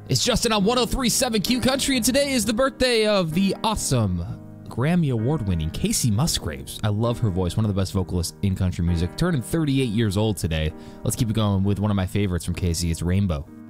It's Justin on 103.7 Q Country, and today is the birthday of the awesome Grammy Award-winning Kacey Musgraves. I love her voice, one of the best vocalists in country music. Turning 38 years old today. Let's keep it going with one of my favorites from Kacey. It's Rainbow.